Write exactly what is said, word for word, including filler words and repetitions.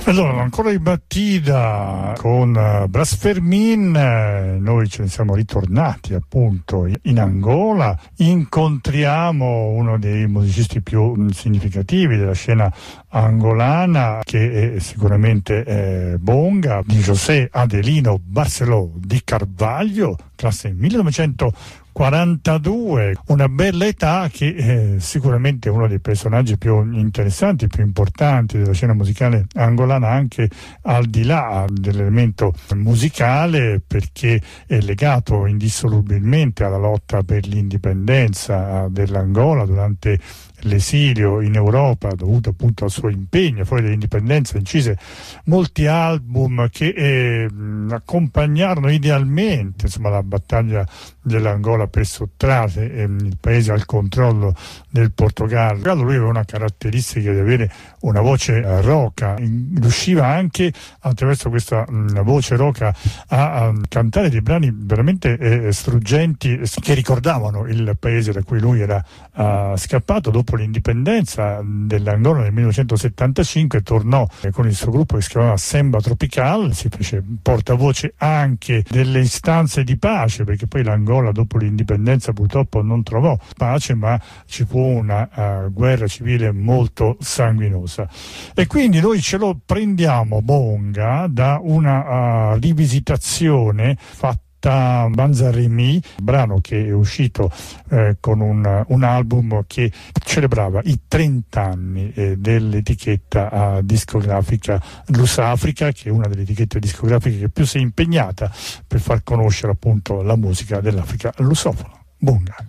Allora, ancora in battita con uh, Bras Fermin, eh, noi ce ne siamo ritornati appunto in Angola, incontriamo uno dei musicisti più mh, significativi della scena angolana, che è sicuramente eh, Bonga, di José Adelino Barceló di Carvalho, classe millenovecentoquarantadue, una bella età, che è sicuramente uno dei personaggi più interessanti, più importanti della scena musicale angolana, anche al di là dell'elemento musicale, perché è legato indissolubilmente alla lotta per l'indipendenza dell'Angola durante l'esilio in Europa, dovuto appunto al suo impegno fuori dall'indipendenza. Incise molti album che eh, accompagnarono idealmente, insomma, la battaglia dell'Angola per sottrarre eh, il paese al controllo del Portogallo. Lui aveva una caratteristica di avere una voce eh, roca, riusciva anche attraverso questa mh, voce roca a, a cantare dei brani veramente eh, struggenti, che ricordavano il paese da cui lui era uh, scappato. Dopo l'indipendenza dell'Angola nel millenovecentosettantacinque tornò eh, con il suo gruppo che si chiamava Semba Tropical, si fece portavoce anche delle istanze di pace, perché poi l'Angola dopo l'indipendenza purtroppo non trovò pace, ma ci fu una uh, guerra civile molto sanguinosa. E quindi noi ce lo prendiamo Bonga da una uh, rivisitazione fatta Banzarimi, brano che è uscito eh, con un, un album che celebrava i trenta anni eh, dell'etichetta eh, discografica Lusafrica, che è una delle etichette discografiche che più si è impegnata per far conoscere appunto la musica dell'Africa lusofona. Bonga.